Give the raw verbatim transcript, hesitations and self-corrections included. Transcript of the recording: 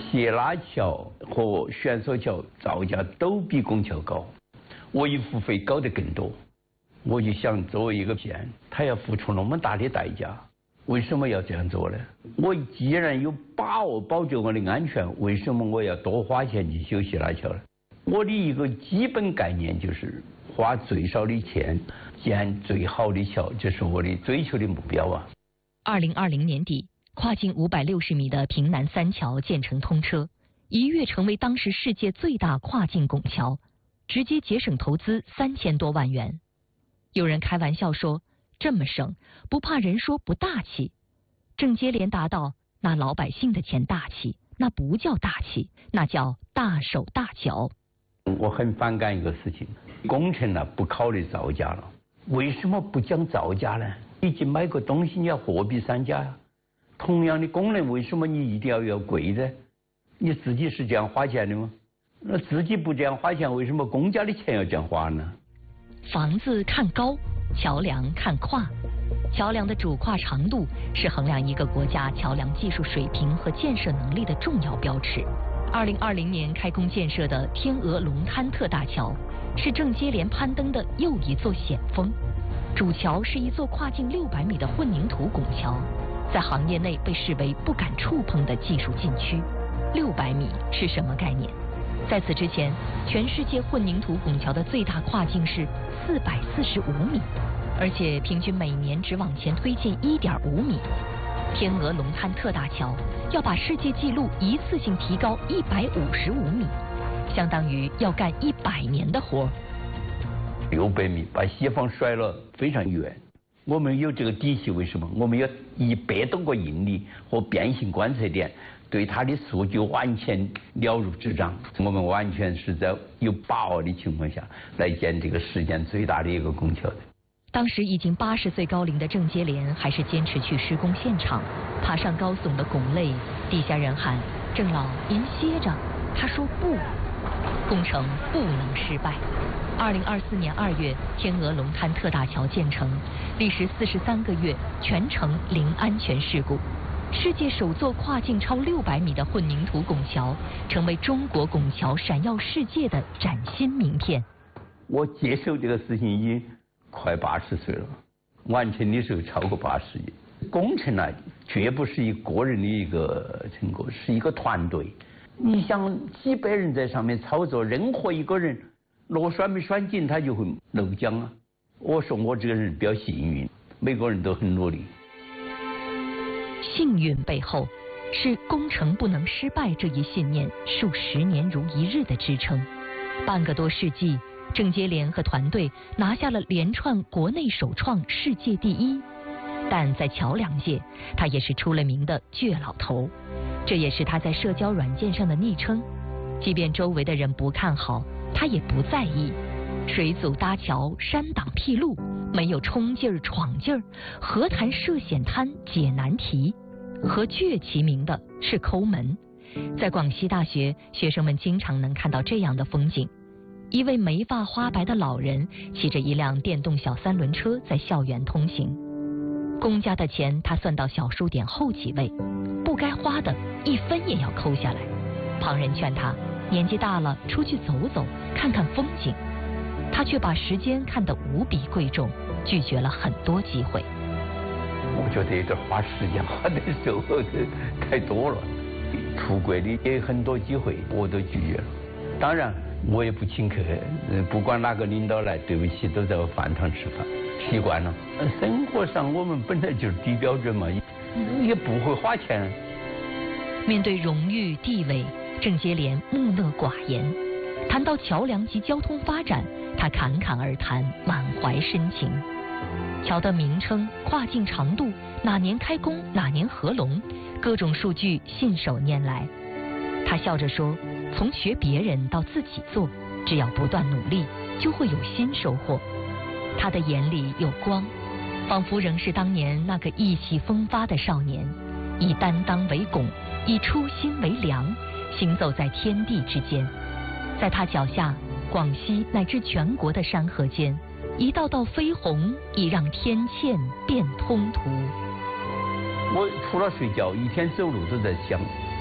斜拉桥和悬索桥造价都比拱桥高，维护费高得更多。我就想，作为一个县，他要付出那么大的代价，为什么要这样做呢？我既然有把握保证我的安全，为什么我要多花钱去修斜拉桥呢？我的一个基本概念就是花最少的钱建最好的桥，这是我的追求的目标啊。 二零二零年底，跨境五百六十米的平南三桥建成通车，一跃成为当时世界最大跨境拱桥，直接节省投资三千多万元。有人开玩笑说，这么省不怕人说不大气。郑接连答道，拿老百姓的钱大气，那不叫大气，那叫大手大脚。 我很反感一个事情，工程呢不考虑造价了，为什么不讲造价呢？你去买个东西你要货比三家呀，同样的功能为什么你一定要要贵呢？你自己是这样花钱的吗？那自己不这样花钱，为什么公家的钱要这样花呢？ 房子看高，桥梁看跨。桥梁的主跨长度是衡量一个国家桥梁技术水平和建设能力的重要标尺。二零二零年开工建设的天鹅龙滩特大桥是郑接连攀登的又一座险峰。主桥是一座跨境六百米的混凝土拱桥，在行业内被视为不敢触碰的技术禁区。六百米是什么概念？在此之前，全世界混凝土拱桥的最大跨境是四百四十五米，而且平均每年只往前推进一点五米。天鹅龙滩特大桥要把世界纪录一次性提高一百五十五米，相当于要干一百年的活。 六百米把西方甩了非常远，我们有这个底气，为什么？我们有一百多个应力和变形观测点，对它的数据完全了如指掌。我们完全是在有把握的情况下来建这个世界最大的一个拱桥的。 当时已经八十岁高龄的郑接连还是坚持去施工现场，爬上高耸的拱肋，底下人喊：“郑老，您歇着。”他说不，工程不能失败。二零二四年二月，天鹅龙滩特大桥建成，历时四十三个月，全程零安全事故。世界首座跨境超六百米的混凝土拱桥，成为中国拱桥闪耀世界的崭新名片。 我接受这个事情已经快八十岁了，完成的时候超过八十亿。工程呢，绝不是一个人的一个成果，是一个团队。你想几百人在上面操作，任何一个人螺栓没栓紧，他就会漏浆啊。我说我这个人比较幸运，每个人都很努力。 幸运背后是工程不能失败这一信念数十年如一日的支撑。半个多世纪，郑接连和团队拿下了连串国内首创、世界第一。但在桥梁界，他也是出了名的倔老头，这也是他在社交软件上的昵称。即便周围的人不看好，他也不在意。水阻搭桥，山挡僻路，没有冲劲儿闯劲儿，何谈涉险滩解难题？和倔齐名的是抠门。在广西大学，学生们经常能看到这样的风景：一位眉发花白的老人骑着一辆电动小三轮车在校园通行。公家的钱他算到小数点后几位，不该花的一分也要抠下来。旁人劝他年纪大了，出去走走，看看风景。他却把时间看得无比贵重，拒绝了很多机会。 我觉得这花时间花的时候太多了，出国的也有很多机会，我都拒绝了。当然我也不请客，不管哪个领导来，对不起，都在我饭堂吃饭，习惯了。生活上我们本来就是低标准嘛，也不会花钱。 面对荣誉地位，郑接连木讷寡言。谈到桥梁及交通发展，他侃侃而谈，满怀深情。桥的名称、跨境长度、哪年开工、哪年合龙，各种数据信手拈来。他笑着说，从学别人到自己做，只要不断努力，就会有新收获。他的眼里有光，仿佛仍是当年那个意气风发的少年，以担当为拱，以初心为梁，行走在天地之间。在他脚下，广西乃至全国的山河间，一道道飞鸿已让天堑变通途。 我除了睡觉，一天走路都在想